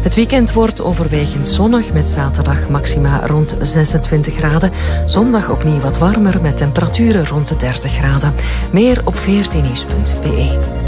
Het weekend wordt overwegend zonnig met zaterdag maxima rond 26 graden. Zondag opnieuw wat warmer met temperaturen rond de 30 graden. Meer op 14nieuws.be.